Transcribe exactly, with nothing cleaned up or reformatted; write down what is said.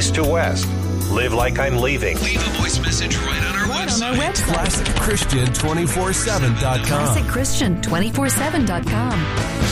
east to west. Live like I'm leaving. Leave a voice message right on our right website. on our website. classic christian two forty-seven dot com. classic christian two forty-seven dot com.